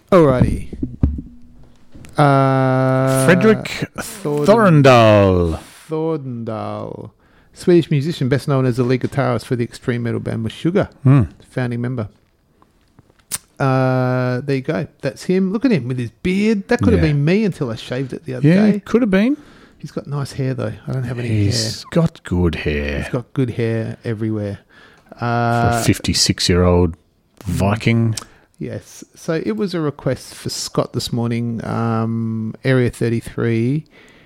Alrighty. Fredrik Thorndal. Thorndal. Swedish musician, best known as the lead guitarist for the extreme metal band Meshuggah. Founding member. There you go. That's him. Look at him with his beard. That could have been me until I shaved it the other day. Yeah, could have been. He's got nice hair, though. I don't have any hair. He's got good hair. He's got good hair everywhere. For a 56-year-old Viking. Yes. So it was a request for Scott this morning, Area 33,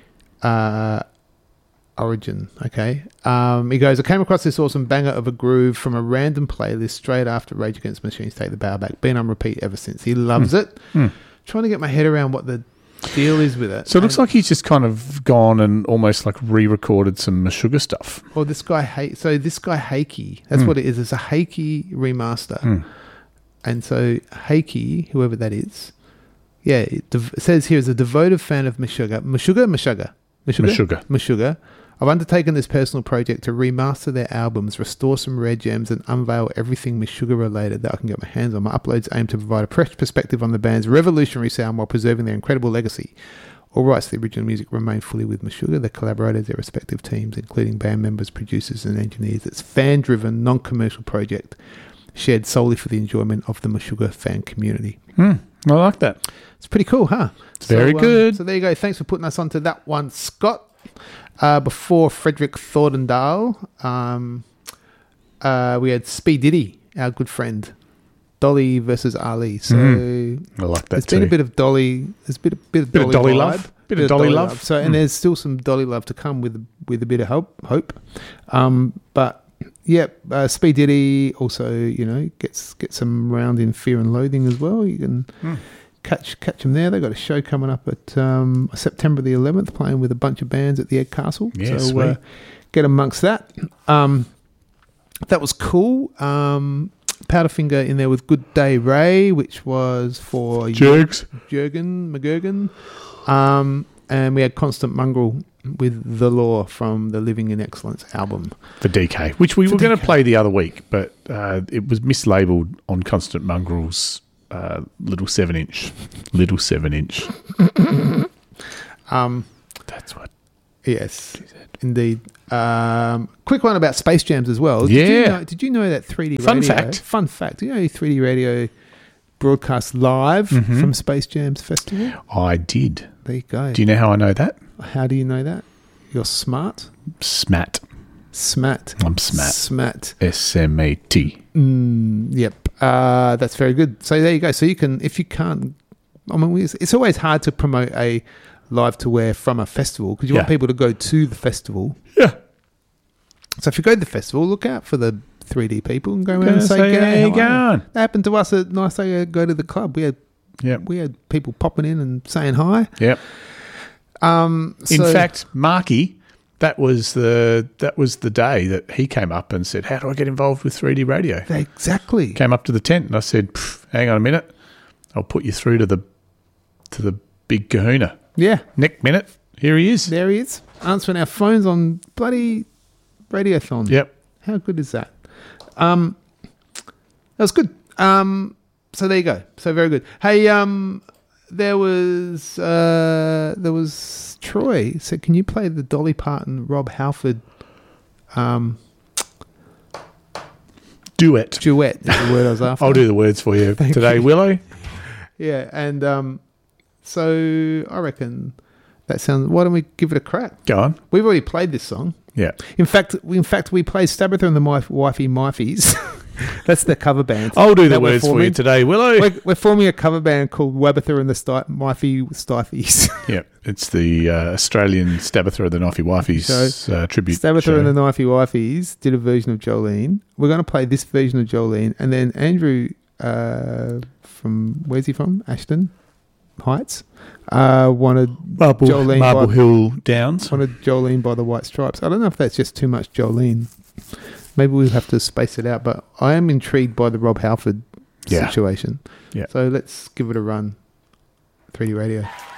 Origin. Okay. He goes, I came across this awesome banger of a groove from a random playlist straight after Rage Against the Machine's Take the Power Back. Been on repeat ever since. He loves it. Trying to get my head around what the deal is with it. So it looks like he's just kind of gone and almost like re-recorded some Meshuggah stuff. Well, this guy Heikki, that's what it is. It's a Heikki remaster. And so Heikki, whoever that is, it says here, is a devoted fan of Meshuggah. I've undertaken this personal project to remaster their albums, restore some rare gems, and unveil everything Meshuggah related that I can get my hands on. My uploads aim to provide a fresh perspective on the band's revolutionary sound while preserving their incredible legacy. All rights to the original music remain fully with Meshuggah, their collaborators, their respective teams, including band members, producers, and engineers. It's fan-driven, non-commercial project shared solely for the enjoyment of the Meshuggah fan community. I like that. It's pretty cool, huh? It's very good. So there you go. Thanks for putting us onto that one, Scott. Before Fredrik Thorndal, we had Speed Diddy, our good friend, Dolly versus Ali. So I like that. There's been a bit of Dolly. There's bit of Dolly love. Bit of Dolly love. So and there's still some Dolly love to come with a bit of hope. But yeah, Speed Diddy also gets some round in Fear and Loathing as well. You can. Catch them there. They've got a show coming up at September the 11th, playing with a bunch of bands at the Egg Castle. Yeah, so get amongst that. That was cool. Powderfinger in there with Good Day Ray, which was for Jurgen McGurgan. And we had Constant Mongrel with The Law from the Living in Excellence album. For DK, which we were going to play the other week, but it was mislabeled on Constant Mongrel's little 7-inch. That's what. Yes, indeed. Quick one about Space Jams as well. Did you know that 3D Radio... Fun fact. Do you know 3D Radio broadcast live from Space Jams Festival? I did. There you go. Do you know how I know that? How do you know that? You're smart? Smat. I'm smat. Smat. S-M-A-T. Yep. That's very good. So there you go. So you can, if you can't, it's always hard to promote a live to wear from a festival because you want people to go to the festival. Yeah. So if you go to the festival, look out for the 3D people and go around and say, "Hey, go on." That happened to us at Nice Day Go to the Club. We had people popping in and saying hi. Yep. In fact, Marky, that was the day that he came up and said, "How do I get involved with 3D Radio?" Exactly. Came up to the tent and I said, "Hang on a minute, I'll put you through to the big Kahuna." Yeah. Next minute, here he is. There he is, answering our phones on bloody Radiothon. Yep. How good is that? That was good. So there you go. So very good. Hey, there was Troy said, "Can you play the Dolly Parton, Rob Halford duet? Duet is the word I was after." I'll do the words for you today, Willow. Yeah, and so I reckon that sounds. Why don't we give it a crack? Go on. We've already played this song. Yeah. In fact, we played Stabitha and the Wifey Mifeys. That's their cover band. I'll do the words for you today, Willow. We're forming a cover band called Wabitha and the Mifey Stifeys. Yeah, it's the Australian Stabitha and the Knifey Wifeys tribute Stabitha show. and the Knifey Wifeys did a version of Jolene. We're going to play this version of Jolene, and then Andrew from where's he from? Ashton Heights. Wanted Jolene Marble Hill Downs. Wanted Jolene by the White Stripes. I don't know if that's just too much Jolene. Maybe we'll have to space it out, but I am intrigued by the Rob Halford situation. Yeah. So let's give it a run. 3D Radio.